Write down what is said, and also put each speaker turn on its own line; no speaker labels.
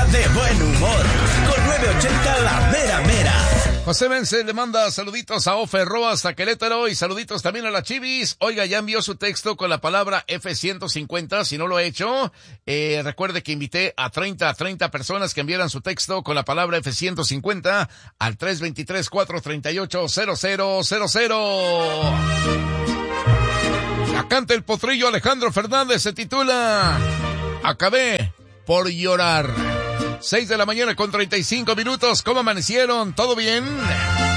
de buen humor. Con 980 La Mera Mera.
José Vence le manda saluditos a Ofe Roa hasta Querétaro y saluditos también a la Chivis. Oiga, ya envió su texto con la palabra F-150. Si no lo ha hecho, recuerde que invité a 30 personas que enviaran su texto con la palabra F-150 al 323-438-0000. La canta el potrillo Alejandro Fernández, se titula Acabé por llorar. 6 de la mañana con 35 minutos. ¿Cómo amanecieron? ¿Todo bien?